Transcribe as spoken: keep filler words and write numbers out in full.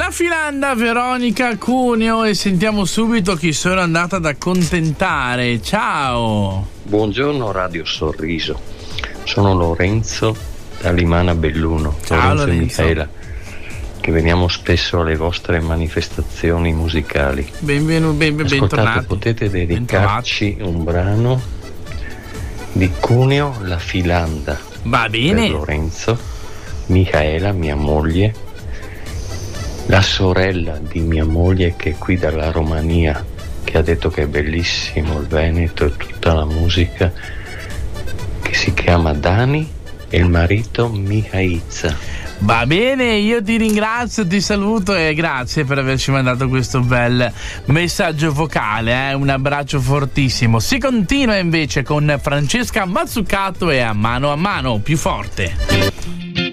La filanda Veronica Cuneo, e sentiamo subito chi sono andata ad accontentare. Ciao. Buongiorno Radio Sorriso, sono Lorenzo da Limana Belluno. Ciao Lorenzo, Lorenzo. e Michaela, che veniamo spesso alle vostre manifestazioni musicali. Benvenuto, ben, ben, Ascoltate, bentornati. potete dedicarci un brano di Cuneo, La filanda. Va bene. Per Lorenzo, Michaela, mia moglie, la sorella di mia moglie che è qui dalla Romania, che ha detto che è bellissimo il Veneto e tutta la musica, che si chiama Dani, e il marito Mihaiza. Va bene, io ti ringrazio, ti saluto e grazie per averci mandato questo bel messaggio vocale, eh? Un abbraccio fortissimo. Si continua invece con Francesca Mazzucato e A mano a mano, più forte.